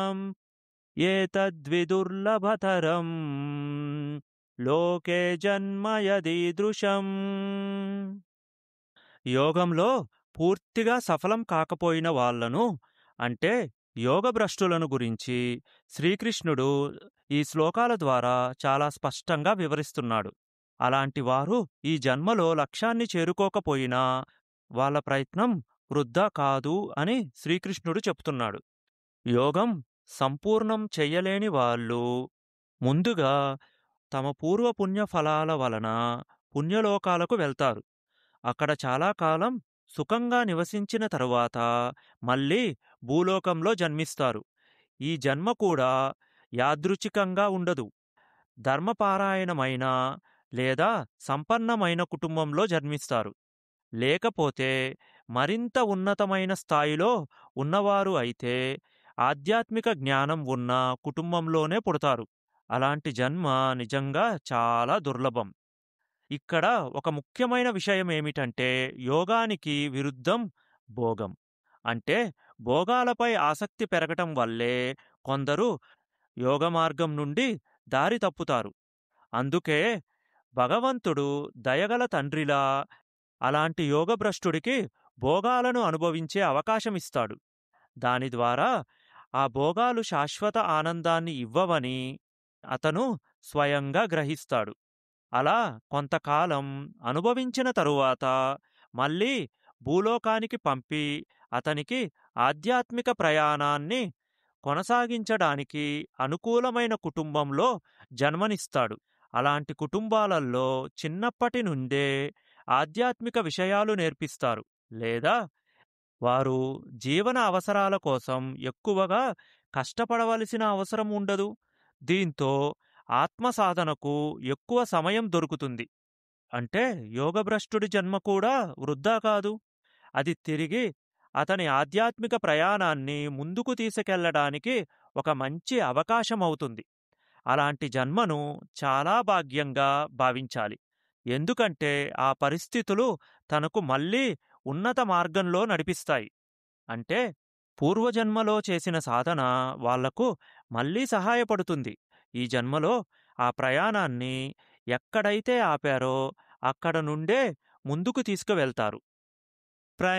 ఏతద్విదుర్లభతరం లోకే జన్మ యదీదృశం. యోగంలో పూర్తిగా సఫలం కాకపోయిన వాళ్ళను, అంటే యోగభ్రష్టులను గురించి శ్రీకృష్ణుడు ఈ శ్లోకాల ద్వారా చాలా స్పష్టంగా వివరిస్తున్నాడు. అలాంటి వారు ఈ జన్మలో లక్ష్యాన్ని చేరుకోకపోయినా వాళ్ళ ప్రయత్నం వృద్ధా కాదు అని శ్రీకృష్ణుడు చెప్తున్నాడు. యోగం సంపూర్ణం చెయ్యలేని వాళ్ళు ముందుగా తమ పూర్వ పుణ్య ఫలాల వలన పుణ్యలోకాలకు వెళ్తారు. అక్కడ చాలా కాలం సుఖంగా నివసించిన తరువాత మళ్ళీ భూలోకంలో జన్మిస్తారు. ఈ జన్మ కూడా యాదృచ్ఛికంగా ఉండదు. ధర్మపారాయణమైన లేదా సంపన్నమైన కుటుంబంలో జన్మిస్తారు. లేకపోతే మరింత ఉన్నతమైన స్థాయిలో ఉన్నవారు అయితే ఆధ్యాత్మిక జ్ఞానం ఉన్న కుటుంబంలోనే పుడతారు. అలాంటి జన్మ నిజంగా చాలా దుర్లభం. ఇక్కడ ఒక ముఖ్యమైన విషయం ఏమిటంటే యోగానికి విరుద్ధం భోగం. అంటే భోగాలపై ఆసక్తి పెరగటం వల్లే కొందరు యోగ మార్గం నుండి దారి తప్పుతారు. అందుకే భగవంతుడు దయగల తండ్రిలా అలాంటి యోగభ్రష్టుడికి భోగాలను అనుభవించే అవకాశమిస్తాడు. దాని ద్వారా ఆ భోగాలు శాశ్వత ఆనందాన్ని ఇవ్వవని అతను స్వయంగా గ్రహిస్తాడు. అలా కొంతకాలం అనుభవించిన తరువాత మళ్ళీ భూలోకానికి పంపి అతనికి ఆధ్యాత్మిక ప్రయాణాన్ని కొనసాగించడానికి అనుకూలమైన కుటుంబంలో జన్మనిస్తాడు. అలాంటి కుటుంబాలలో చిన్నప్పటి నుండే ఆధ్యాత్మిక విషయాలు నేర్పిస్తారు, లేదా వారు జీవన అవసరాల కోసం ఎక్కువగా కష్టపడవలసిన అవసరం ఉండదు. దీంతో ఆత్మ సాధనకు ఎక్కువ సమయం దొరుకుతుంది. అంటే యోగభ్రష్టుడి జన్మ కూడా వృద్ధా కాదు. అది తిరిగి అతని ఆధ్యాత్మిక ప్రయాణాన్ని ముందుకు తీసుకెళ్లడానికి ఒక మంచి అవకాశం అవుతుంది. అలాంటి జన్మను చాలా భాగ్యంగా భావించాలి. ఎందుకంటే ఆ పరిస్థితులు తనకు మళ్ళీ ఉన్నత మార్గంలో నడిపిస్తాయి. అంటే పూర్వజన్మలో చేసిన సాధన వాళ్లకు మళ్ళీ సహాయపడుతుంది. ఈ జన్మలో ఆ ప్రయాణాన్ని ఎక్కడైతే ఆపారో అక్కడ నుండే ముందుకు తీసుకువెళ్తారు.